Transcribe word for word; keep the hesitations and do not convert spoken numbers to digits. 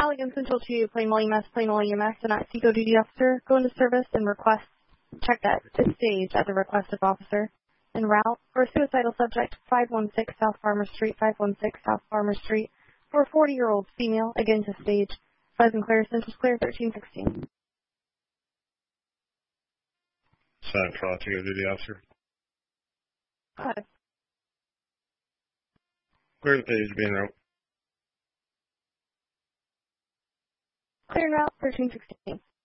Halligan Central to Plainwell E M S, Plainwell E M S, and at Seco duty officer, go into service and request check at this stage at the request of officer. En route for a suicidal subject, five one six South Farmer Street, five one six South Farmer Street, for a forty-year-old female, again to stage. Five and clear, Central's clear, thirteen sixteen. Central to duty officer. Five. Clear the stage, being route. Clear en route, thirteen sixteen.